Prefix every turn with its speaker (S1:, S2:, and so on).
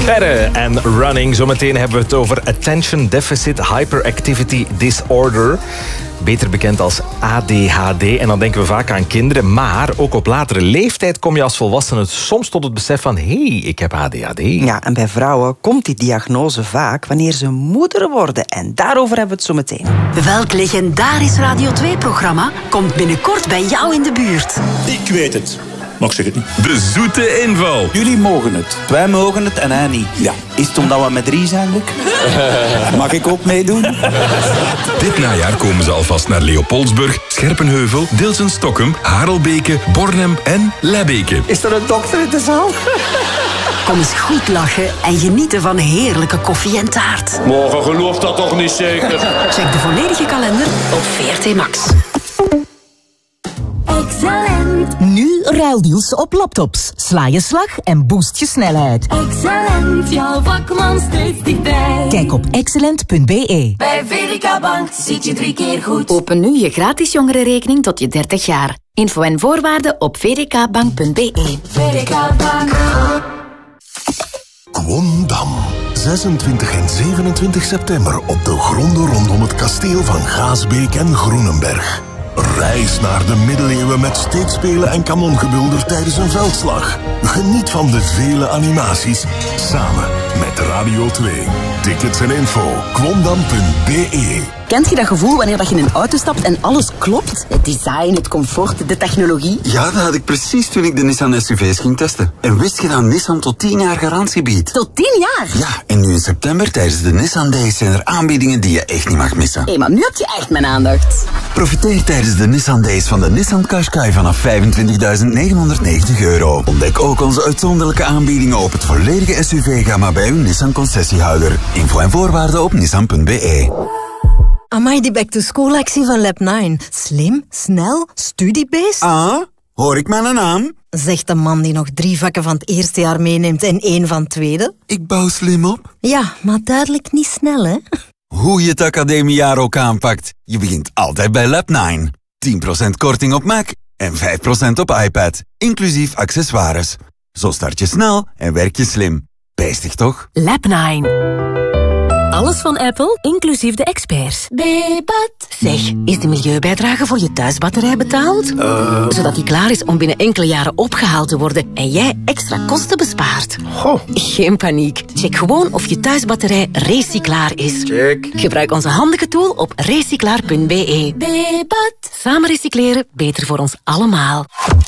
S1: Sterren en running. Zometeen hebben we het over Attention Deficit Hyperactivity Disorder. Beter bekend als ADHD. En dan denken we vaak aan kinderen. Maar ook op latere leeftijd kom je als volwassene soms tot het besef van... hé, ik heb ADHD.
S2: Ja, en bij vrouwen komt die diagnose vaak wanneer ze moeder worden. En daarover hebben we het zo meteen.
S3: Welk legendarisch Radio 2-programma komt binnenkort bij jou in de buurt?
S4: Ik weet het. Maar ik zeg het niet.
S5: De zoete inval.
S6: Jullie mogen het. Wij mogen het en hij niet.
S4: Ja.
S6: Is het omdat we met 3 zijn, Luc? Mag ik ook meedoen?
S5: Dit najaar komen ze alvast naar Leopoldsburg, Scherpenheuvel, Dilsen-Stokkem, Harelbeke, Bornem en Lebbeke.
S6: Is er een dokter in de zaal?
S3: Kom eens goed lachen en genieten van heerlijke koffie en taart.
S7: Morgen gelooft dat toch niet zeker?
S3: Check de volledige kalender op VRT Max.
S8: Excellent.
S9: Nu ruildeals op laptops. Sla je slag en boost je snelheid.
S8: Excellent, jouw vakman steeds dichtbij.
S9: Kijk op excellent.be.
S8: Bij VDK Bank zit je 3 keer goed.
S10: Open nu je gratis jongerenrekening tot je 30 jaar. Info en voorwaarden op vdkbank.be.
S8: VDK Bank.
S11: Kwondam. 26 en 27 september op de gronden rondom het kasteel van Gaasbeek en Groenenberg. Reis naar de middeleeuwen met steekspelen en kanongebulder tijdens een veldslag. Geniet van de vele animaties, samen met Radio 2. Tickets en info, kwondam.be.
S12: Kent je dat gevoel wanneer je in een auto stapt en alles klopt? Het design, het comfort, de technologie.
S13: Ja, dat had ik precies toen ik de Nissan SUV's ging testen. En wist je dat Nissan tot 10 jaar garantie biedt?
S12: Tot 10 jaar?
S13: Ja, en nu in september tijdens de Nissan Days zijn er aanbiedingen die je echt niet mag missen.
S12: Hé, maar nu heb je echt mijn aandacht.
S13: Profiteer tijdens de Nissan Days van de Nissan Qashqai vanaf €25.990. Ontdek ook onze uitzonderlijke aanbiedingen op het volledige SUV-gamma bij uw Nissan concessiehouder. Info en voorwaarden op nissan.be.
S14: Amai, die back-to-school-actie van Lab9. Slim, snel, studiebeest.
S13: Ah, hoor ik mijn naam?
S14: Zegt de man die nog 3 vakken van het eerste jaar meeneemt en 1 van het tweede.
S13: Ik bouw slim op.
S14: Ja, maar duidelijk niet snel, hè?
S13: Hoe je het academiejaar ook aanpakt, je begint altijd bij Lab9. 10% korting op Mac en 5% op iPad, inclusief accessoires. Zo start je snel en werk je slim. Bijstig toch?
S10: Lab9. Alles van Apple, inclusief de experts.
S8: Bebat.
S10: Zeg, is de milieubijdrage voor je thuisbatterij betaald? Zodat die klaar is om binnen enkele jaren opgehaald te worden en jij extra kosten bespaart. Geen paniek. Check gewoon of je thuisbatterij recyclaar is.
S13: Check.
S10: Gebruik onze handige tool op recyclaar.be.
S8: Bebat.
S10: Samen recycleren, beter voor ons allemaal.